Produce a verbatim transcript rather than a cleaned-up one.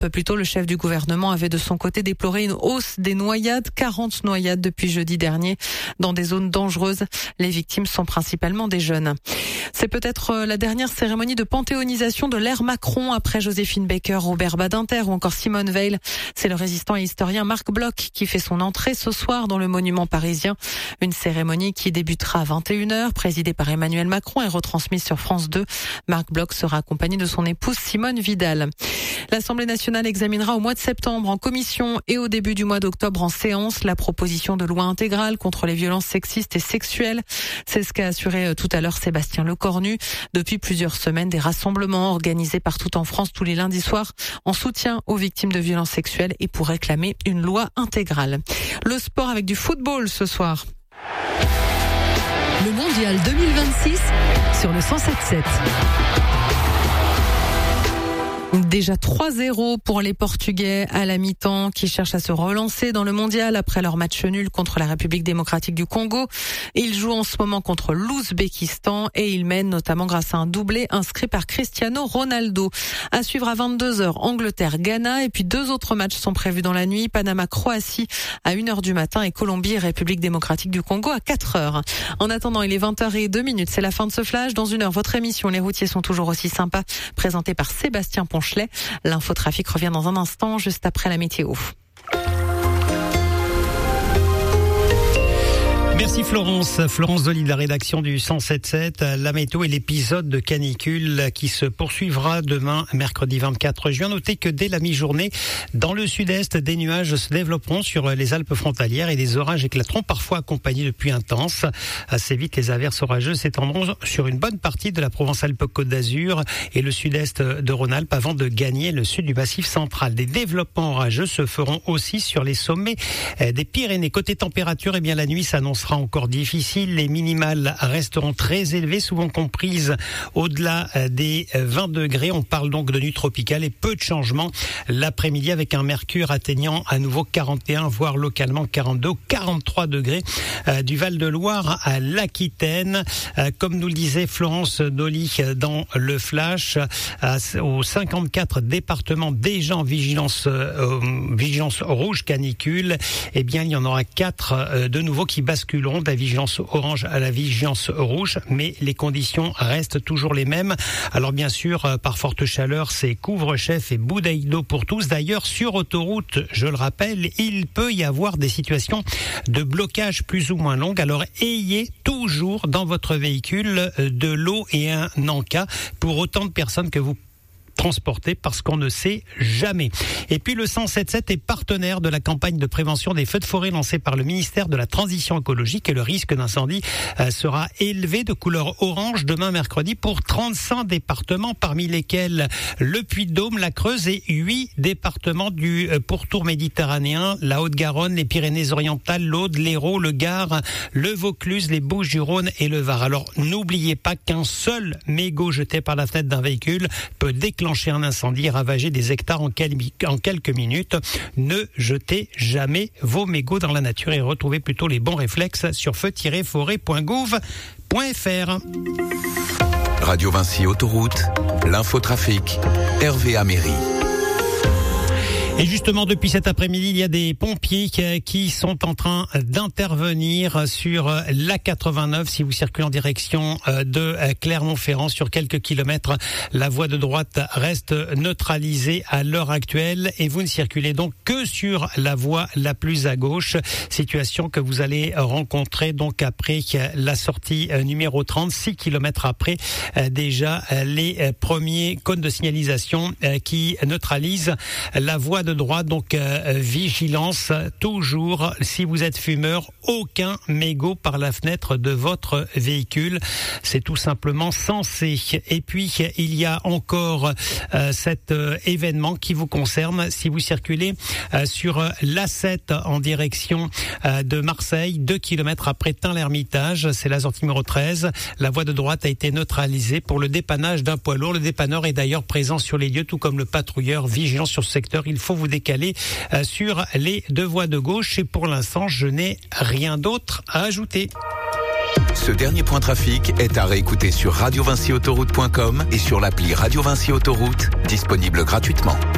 Plus tôt, le chef du gouvernement avait de son côté déploré une hausse des noyades, quarante noyades depuis jeudi dernier dans des zones dangereuses. Les victimes sont principalement des jeunes. C'est peut-être la dernière cérémonie de panthéonisation de l'ère Macron après Joséphine Baker, Robert Badinter ou encore Simone Veil. C'est le résistant et historien Marc Bloch qui fait son entrée ce soir dans le monument parisien. Une cérémonie qui débutera à vingt et une heures, présidée par Emmanuel Macron et retransmise sur France deux. Marc Bloch sera accompagné de son épouse Simone Vidal. L'Assemblée nationale examinera au mois de septembre en commission et au début du mois d'octobre en séance la proposition de loi intégrale contre les violences sexistes et sexuelles. C'est ce qu'a assuré tout à l'heure Sébastien Lecornu. Depuis plusieurs semaines, des rassemblements organisés partout en France tous les lundis soirs en soutien aux victimes de violences sexuelles et pour réclamer une loi intégrale. Le sport avec du football ce soir. Le mondial deux mille vingt-six sur le cent sept sept. Déjà trois zéro pour les Portugais à la mi-temps qui cherchent à se relancer dans le mondial après leur match nul contre la République démocratique du Congo. Ils jouent en ce moment contre l'Ouzbékistan et ils mènent notamment grâce à un doublé inscrit par Cristiano Ronaldo. À suivre à vingt-deux heures, Angleterre-Ghana et puis deux autres matchs sont prévus dans la nuit. Panama-Croatie à une heure du matin et Colombie et République démocratique du Congo à quatre heures. En attendant, il est vingt heures zéro deux. C'est la fin de ce flash. Dans une heure, votre émission Les routiers sont toujours aussi sympas, présentée par Sébastien Ponchelet. L'infotrafic revient dans un instant, juste après la météo. Merci Florence. Florence Dolly de la rédaction du cent sept sept. La météo et l'épisode de canicule qui se poursuivra demain, mercredi vingt-quatre juin. Notez que dès la mi-journée, dans le sud-est, des nuages se développeront sur les Alpes frontalières et des orages éclateront, parfois accompagnés de pluies intenses. Assez vite, les averses orageuses s'étendront sur une bonne partie de la Provence-Alpes-Côte d'Azur et le sud-est de Rhône-Alpes avant de gagner le sud du Massif central. Des développements orageux se feront aussi sur les sommets des Pyrénées. Côté température, eh bien, la nuit s'annoncera encore difficile. Les minimales resteront très élevées, souvent comprises au-delà des vingt degrés. On parle donc de nuit tropicale et peu de changements l'après-midi avec un mercure atteignant à nouveau quarante et un, voire localement quarante-deux, quarante-trois degrés euh, du Val-de-Loire à l'Aquitaine. Euh, comme nous le disait Florence Dolly dans le flash, euh, aux cinquante-quatre départements déjà en vigilance, euh, vigilance rouge canicule, eh bien, il y en aura quatre euh, de nouveau qui basculent de la vigilance orange à la vigilance rouge, mais les conditions restent toujours les mêmes. Alors bien sûr, par forte chaleur, c'est couvre-chef et bouteille d'eau pour tous. D'ailleurs, sur autoroute, je le rappelle, il peut y avoir des situations de blocage plus ou moins longues. Alors ayez toujours dans votre véhicule de l'eau et un encas pour autant de personnes que vous transporter parce qu'on ne sait jamais. Et puis le cent sept sept est partenaire de la campagne de prévention des feux de forêt lancée par le ministère de la Transition écologique et le risque d'incendie euh, sera élevé de couleur orange demain mercredi pour trente-cinq départements parmi lesquels le Puy-de-Dôme, la Creuse et huit départements du euh, pourtour méditerranéen, la Haute-Garonne, les Pyrénées-Orientales, l'Aude, l'Hérault, le Gard, le Vaucluse, les Bouches-du-Rhône et le Var. Alors n'oubliez pas qu'un seul mégot jeté par la fenêtre d'un véhicule peut déclencher un incendie et ravager des hectares en, quel, en quelques minutes. Ne jetez jamais vos mégots dans la nature et retrouvez plutôt les bons réflexes sur feu tiret forêt point gouv point f r. Radio Vinci Autoroute, l'infotrafic, Hervé Améry. Et justement, depuis cet après-midi, il y a des pompiers qui sont en train d'intervenir sur l'A quatre-vingt-neuf. Si vous circulez en direction de Clermont-Ferrand sur quelques kilomètres, la voie de droite reste neutralisée à l'heure actuelle et vous ne circulez donc que sur la voie la plus à gauche. Situation que vous allez rencontrer donc après la sortie numéro trente, six kilomètres après déjà les premiers cônes de signalisation qui neutralisent la voie de droit, donc euh, vigilance toujours. Si vous êtes fumeur, aucun mégot par la fenêtre de votre véhicule, c'est tout simplement censé. Et puis il y a encore euh, cet euh, événement qui vous concerne si vous circulez euh, sur l'A sept en direction euh, de Marseille, deux kilomètres après Tain-l'Hermitage, c'est la sortie numéro treize. La voie de droite a été neutralisée pour le dépannage d'un poids lourd. Le dépanneur est d'ailleurs présent sur les lieux, tout comme le patrouilleur vigilant sur ce secteur. Il faut vous décaler euh, sur les deux voies de gauche et pour l'instant, je n'ai rien d'autre à ajouter. Ce dernier point trafic est à réécouter sur radio vinci autoroute point com et sur l'appli Radio Vinci Autoroute, disponible gratuitement.